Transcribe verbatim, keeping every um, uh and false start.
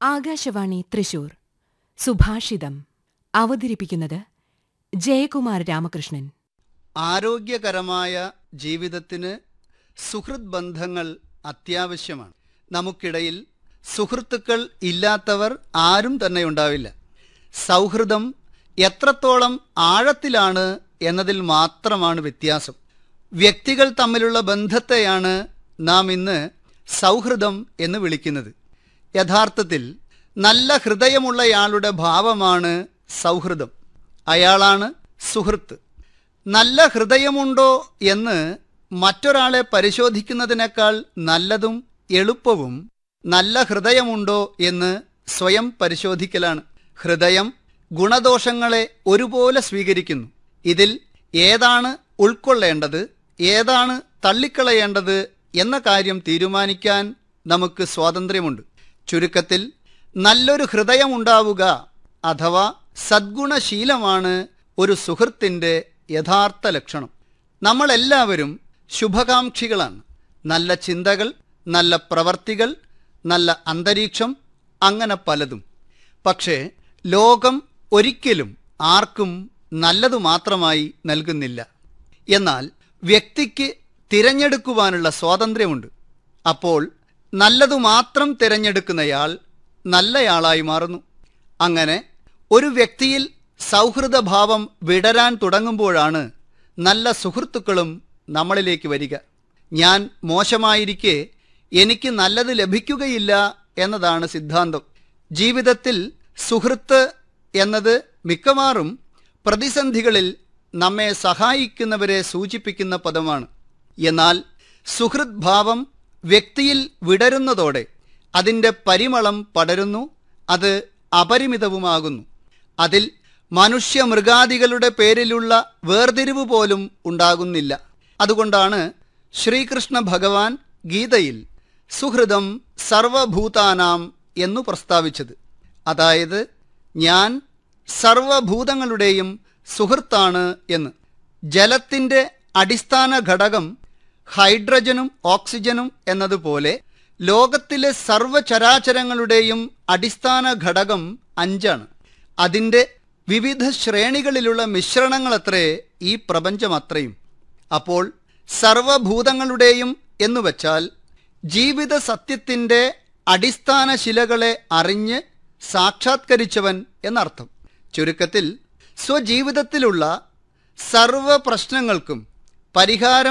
ആകാശവാണി തൃശൂർ സുഭാഷിതം അവതരിപ്പിക്കുന്നത് ജയകുമാർ രാമകൃഷ്ണൻ. ആരോഗ്യകരമായ ജീവിതത്തിന് സുഹൃത് ബന്ധങ്ങൾ അത്യാവശ്യമാണ്. നമുക്കിടയിൽ സുഹൃത്തുക്കൾ ഇല്ലാത്തവർ ആരും തന്നെ ഉണ്ടാവില്ല. സൗഹൃദം എത്രത്തോളം ആഴത്തിലാണ് എന്നതിൽ മാത്രമാണ് വ്യത്യാസം. വ്യക്തികൾ തമ്മിലുള്ള ബന്ധത്തെയാണ് നാം ഇന്ന് സൗഹൃദം എന്ന് വിളിക്കുന്നത്. യഥാർത്ഥത്തിൽ നല്ല ഹൃദയമുള്ളയാളുടെ ഭാവമാണ് സൗഹൃദം. അയാളാണ് സുഹൃത്ത്. നല്ല ഹൃദയമുണ്ടോ എന്ന് മറ്റൊരാളെ പരിശോധിക്കുന്നതിനേക്കാൾ നല്ലതും എളുപ്പവും നല്ല ഹൃദയമുണ്ടോ എന്ന് സ്വയം പരിശോധിക്കലാണ്. ഹൃദയം ഗുണദോഷങ്ങളെ ഒരുപോലെ സ്വീകരിക്കുന്നു. ഇതിൽ ഏതാണ് ഉൾക്കൊള്ളേണ്ടത്, ഏതാണ് തള്ളിക്കളയേണ്ടത് എന്ന കാര്യം തീരുമാനിക്കാൻ നമുക്ക് സ്വാതന്ത്ര്യമുണ്ട്. ചുരുക്കത്തിൽ നല്ലൊരു ഹൃദയമുണ്ടാവുക അഥവാ സദ്ഗുണശീലമാണ് ഒരു സുഹൃത്തിൻ്റെ യഥാർത്ഥ ലക്ഷണം. നമ്മളെല്ലാവരും ശുഭകാംക്ഷികളാണ്. നല്ല ചിന്തകൾ, നല്ല പ്രവർത്തികൾ, നല്ല അന്തരീക്ഷം, അങ്ങനെ പലതും. പക്ഷേ ലോകം ഒരിക്കലും ആർക്കും നല്ലതു മാത്രമായി നൽകുന്നില്ല. എന്നാൽ വ്യക്തിക്ക് തിരഞ്ഞെടുക്കുവാനുള്ള സ്വാതന്ത്ര്യമുണ്ട്. അപ്പോൾ നല്ലതു മാത്രം തിരഞ്ഞെടുക്കുന്നയാൾ നല്ലയാളായി മാറുന്നു. അങ്ങനെ ഒരു വ്യക്തിയിൽ സൗഹൃദഭാവം വിടരാൻ തുടങ്ങുമ്പോഴാണ് നല്ല സുഹൃത്തുക്കളും നമ്മളിലേക്ക് വരിക. ഞാൻ മോശമായിരിക്കെ എനിക്ക് നല്ലത് ലഭിക്കുകയില്ല എന്നതാണ് സിദ്ധാന്തം. ജീവിതത്തിൽ സുഹൃത്ത് എന്നത് മിക്കവാറും പ്രതിസന്ധികളിൽ നമ്മെ സഹായിക്കുന്നവരെ സൂചിപ്പിക്കുന്ന പദമാണ്. എന്നാൽ സുഹൃത് ഭാവം വ്യക്തിയിൽ വിടരുന്നതോടെ അതിൻ്റെ പരിമളം പടരുന്നു, അത് അപരിമിതവുമാകുന്നു. അതിൽ മനുഷ്യ മൃഗാദികളുടെ പേരിലുള്ള വേർതിരിവ് പോലും ഉണ്ടാകുന്നില്ല. അതുകൊണ്ടാണ് ശ്രീകൃഷ്ണ ഭഗവാൻ ഗീതയിൽ സുഹൃദം സർവഭൂതാനാം എന്നു പ്രസ്താവിച്ചത്. അതായത് ഞാൻ സർവഭൂതങ്ങളുടെയും സുഹൃത്താണ് എന്ന്. ജലത്തിൻ്റെ അടിസ്ഥാന ഘടകം ഹൈഡ്രജനും ഓക്സിജനും എന്നതുപോലെ ലോകത്തിലെ സർവചരാചരങ്ങളുടെയും അടിസ്ഥാന ഘടകം അഞ്ചാണ്. അതിൻ്റെ വിവിധ ശ്രേണികളിലുള്ള മിശ്രണങ്ങളത്രേ ഈ പ്രപഞ്ചമത്രയും. അപ്പോൾ സർവഭൂതങ്ങളുടെയും എന്നുവച്ചാൽ ജീവിത സത്യത്തിൻ്റെ അടിസ്ഥാന ശിലകളെ അറിഞ്ഞ് സാക്ഷാത്കരിച്ചവൻ എന്നർത്ഥം. ചുരുക്കത്തിൽ സ്വജീവിതത്തിലുള്ള സർവ പ്രശ്നങ്ങൾക്കും പരിഹാരം